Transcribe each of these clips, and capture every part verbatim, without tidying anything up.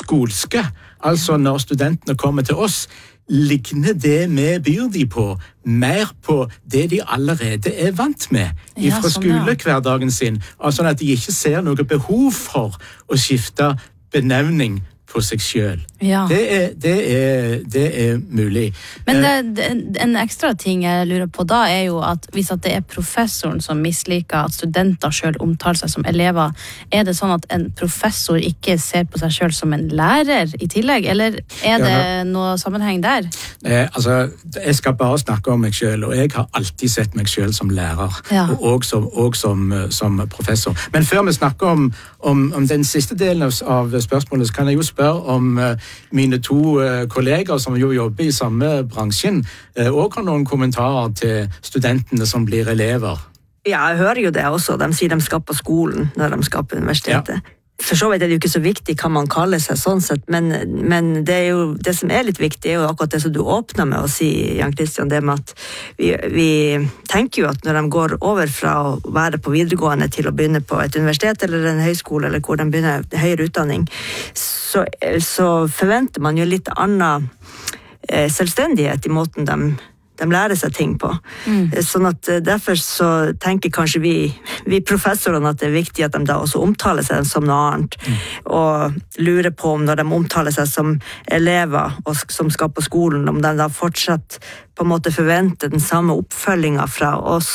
skolske, altså når studentene kommer til oss, ligner det vi byr de på mer på det de allerede er vant med Ja, fra sånn, ja. skolehverdagen sin, altså at de ikke ser noe behov for å skifte benevning på seg selv. Ja. Det er, det er, det er mulig. Men det, det, en ekstra ting jeg lurer på da er jo at hvis at det er professoren som misliker at studenter selv omtaler seg som elever, er det sånn at en professor ikke ser på seg selv som en lærer i tillegg, eller er det Ja, noe sammenheng der? Eh, altså, jeg skal bare snakke om meg selv, og jeg har alltid sett meg selv som lærer, Ja. og, og, som, og som, som professor. Men før vi snakker om, om, om den siste delen av, av spørsmålet, så kan jeg jo spørre om uh, mine to uh, kolleger som jo jobber i samme bransjen, uh, og har noen kommentarer til studentene som blir elever. Ja, jeg hører jo det også. De sier de skal på skolen når de skal på universitetet. Ja. For så vidt er det jo ikke så viktig hva man kaller seg sånn sett, men, men det, er jo, det som er litt viktig er jo akkurat det som du åpner med å si, Jan Christian, det med at vi, vi tenker jo at når de går over fra å være på videregående til å begynne på et universitet eller en høyskole, eller hvor de begynner høyere utdanning, så, så forventer man jo litt annen eh, selvstendighet i måten de de lærer seg ting på. Mm. Sånn at derfor så tenker kanskje vi, vi professorene at det er viktig at de da også omtaler seg som noe annet, mm. og lurer på om når de omtaler seg som elever og som skal på skolen, om de da fortsatt på en måte forventer den samme oppfølgingen fra oss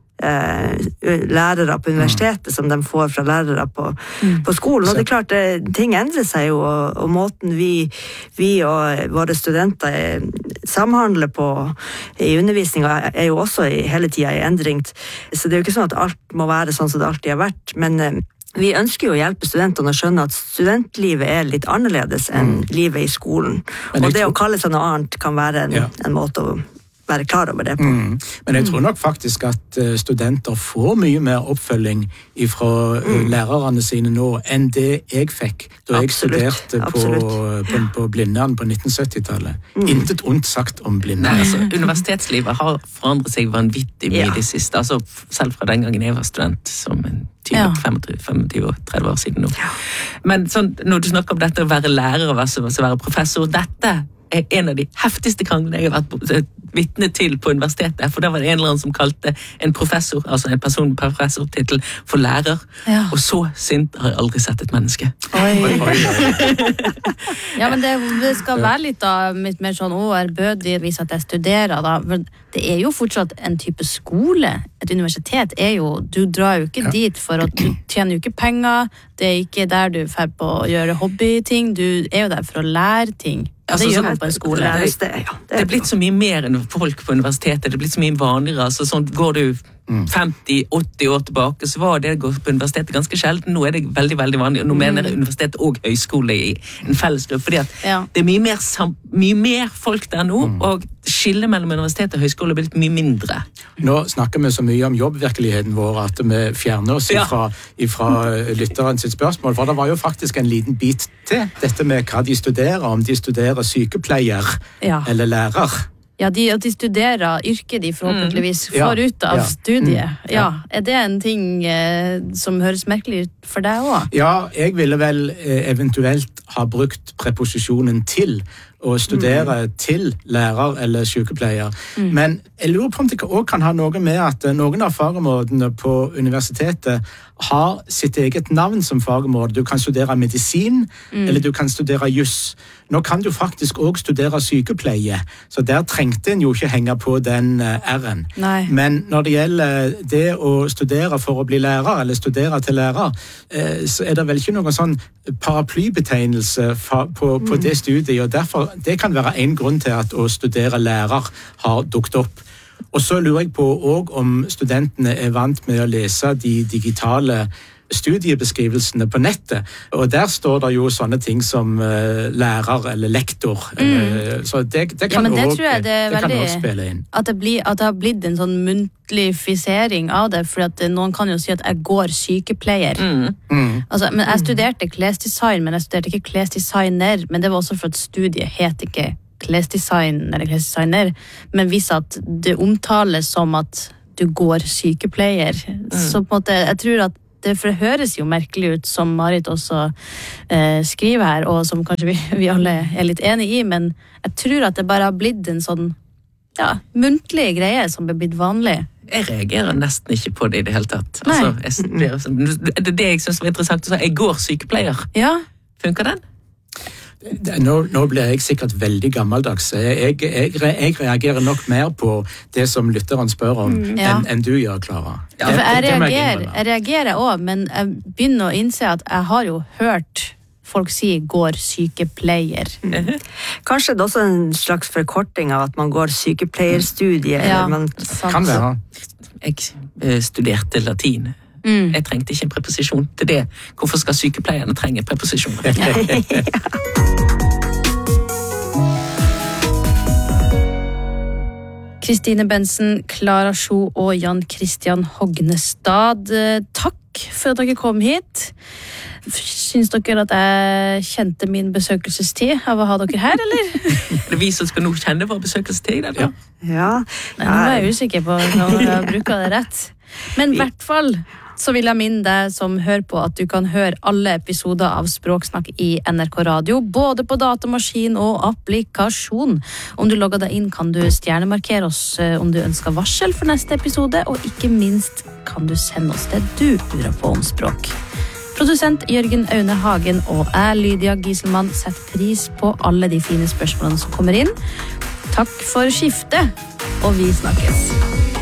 eh, lærere på universitetet mm. som de får fra lærere på, mm. på skolen. Og det er klart, det, ting endrer seg jo, og, og måten vi, vi og våre studenter samhandler på i undervisningen er jo også i, hele tiden i endring. Så det er jo ikke sånn at alt må være sånn som det alltid har vært, men eh, vi ønsker jo å hjelpe studentene å skjønne at studentlivet er litt annerledes enn mm. livet i skolen. Og det tror... å kalle seg noe annet kan være en, ja. en måte å være klar over det på. Mm. Men jeg tror nok faktisk at studenter får mye mer oppfølging fra mm. lærerne sine nå enn det jeg fikk da jeg Absolutt. studerte på, på, på Blindern på nitten syttitallet. Mm. Intet ondt sagt om Blindern. Altså, universitetslivet har forandret seg vanvittig mye ja. de siste, altså selv fra den gangen jeg var student, som en tyve, femogtyve, femogtyve og tretti år siden nå. Ja. Men sånn, når du snakker om dette å være lærer og være professor, dette er en av de heftigste kranglene jeg har vært vitne til på universitetet, for da var det en eller annen som kalte en professor, altså en person med professortitel, for lærer, ja. og så sint har jeg aldri sett et menneske. Oi. Oi, oi, oi. Ja, men det, det skal være litt da, litt mer sånn, å, ærbødigvis at jeg studerer da, for det er jo fortsatt en type skole. Et universitet er jo, du drar jo ikke ja. dit for at du tjener jo ikke penger, det er ikke der du fer på å gjøre hobbyting, du er jo der for å lære ting. Altså, det gjør man på en skole. Det, det, ja, det er blitt så mye mer enn folk på universitetet, det er blitt så mye vanligere, altså sånn, går du femti åtti år tilbake, så var det å gå på universitetet ganske sjelden. Nå er det veldig, veldig vanlig, og nå mm. mener jeg universitet og høyskole i en fellesgruppe, fordi at ja. det er mye mer, sam, mye mer folk der nå, mm. og skillet mellom universitet og høyskole er blitt mye mindre. Nå snakker vi så mye om jobbvirkeligheten vår at vi fjerner oss ifra, ifra lytteren sitt spørsmål, for det var jo faktisk en liten bit til dette med hva de studerer, om de studerer sykepleier ja. eller lærer. Ja, de, de studerer yrket de forhåpentligvis mm. får ja, ut av ja. studiet. Mm. Ja, er det en ting eh, som høres merkelig ut for deg også? Ja, jeg ville vel eh, eventuelt ha brukt preposisjonen til å studere mm. til lærer eller sykepleier. Mm. Men jeg lurer på om det også kan ha noe med at noen av fagområdene på universitetet har sitt eget navn som fagområde. Du kan studere medisin, mm. eller du kan studere juss. Nå kan du faktisk også studere sykepleie, så der trengte en jo ikke henge på den uh, R-en. Nei. Men når det gjelder det å studere for å bli lærer, eller studere til lærer, uh, så er det vel ikke noen sånn paraplybetegnelse fa- på, på mm. det studiet, og derfor det kan være en grunn til at å studere lærer har dukket opp. Og så lurer jeg på også om studentene er vant med å lese de digitale studiebeskrivelsene på nettet, og der står det jo sånne ting som uh, lærer eller lektor. Mm. Uh, så det, det kan ja, også veldig, spille inn. At det, blir, at det har blitt en sånn muntligfisering av det, for at noen kan jo si at jeg går sykepleier. Mm. Mm. Altså, men jeg studerte klesdesign, men jeg studerte ikke klesdesigner, men det var også for at studiet het ikke klesdesign eller klesdesigner, men hvis at det omtales som at du går sykepleier, mm. så på en måte, jeg tror at det, for det høres jo merkelig ut, som Marit også eh, skriver her, og som kanskje vi, vi alle er litt enige i, men jeg tror at det bare har blitt en sånn ja, muntlig greie som er blitt vanlig. Jeg reagerer nesten ikke på det i det hele tatt. Altså, jeg, det er det jeg synes var interessant. Så jeg går sykepleier. Ja. Funker den? Nå, nå blir jeg sikkert veldig gammeldags. Jeg, jeg, jeg reagerer nok mer på det som lytteren spør om, mm, ja. enn en du gjør, Klara. Ja, for jeg, reagerer, jeg reagerer også, men jeg begynner å innse at jeg har jo hørt folk si går sykepleier. Mm. Kanskje det er også en slags forkorting av at man går sykepleierstudie. Ja, man... Kan være. Jeg studerte latin. Mm. Jeg trengte ikke en preposisjon til det. Hvorfor skal sykepleierne trenge preposisjoner? Kristine Bensen, Klara Sjo og Jan Christian Hognestad, takk for at dere kom hit. Syns dere at jeg kjente min besøkelsestid av å ha dere her, eller? Det vi som skal nå kjenne vår besøkelsestid, eller? Ja. Nei, nå er jeg usikker på om jeg bruker det rett. Men i hvert fall så vil jeg minne deg som hører på at du kan høre alle episoder av Språksnakk i N R K Radio, både på datamaskin og applikasjon. Om du logger deg inn kan du stjernemarkere oss om du ønsker varsel for neste episode, og ikke minst kan du sende oss det du lurer på om språk. Produsent Jørgen Aune Hagen og jeg, Lydia Gieselmann, setter pris på alle de fine spørsmålene som kommer inn. Takk for skiftet, og vi snakkes.